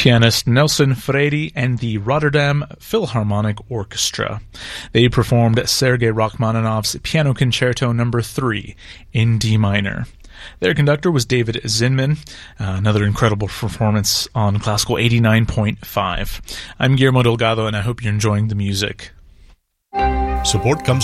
pianist Nelson Freire and the Rotterdam Philharmonic Orchestra. They performed Sergei Rachmaninoff's Piano Concerto No. 3 in D minor. Their conductor was David Zinman, another incredible performance on Classical 89.5. I'm Guillermo Delgado, and I hope you're enjoying the music. Support comes